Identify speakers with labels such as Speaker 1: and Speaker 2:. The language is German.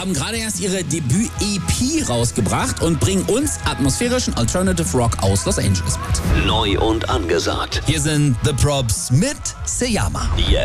Speaker 1: haben gerade erst ihre Debüt-EP rausgebracht und bringen uns atmosphärischen Alternative Rock aus Los Angeles mit.
Speaker 2: Neu und angesagt.
Speaker 3: Hier sind The Props mit Seyama.